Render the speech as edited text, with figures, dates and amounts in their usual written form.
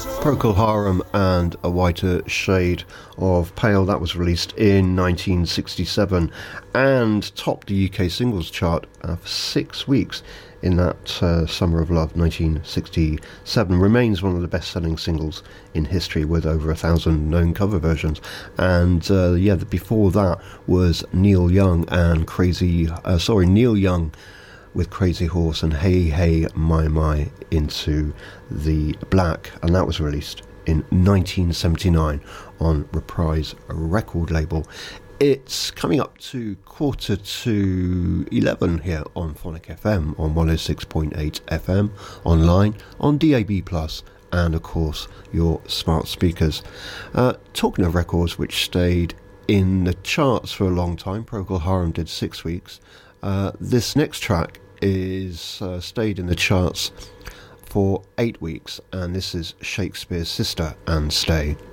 Procol Harum and A Whiter Shade of Pale. That was released in 1967 and topped the UK singles chart for 6 weeks in that Summer of Love 1967. Remains one of the best-selling singles in history with over 1,000 known cover versions. And before that was Neil Young with Crazy Horse and Hey Hey My Into the Black, and that was released in 1979 on Reprise record label. It's coming up to 11:15 here on Phonic FM on 106.8 FM, online, on DAB+, and of course your smart speakers. Talking of records which stayed in the charts for a long time, Procol Harum did 6 weeks. This next track is stayed in the charts for 8 weeks, and this is Shakespeare's Sister and Stay.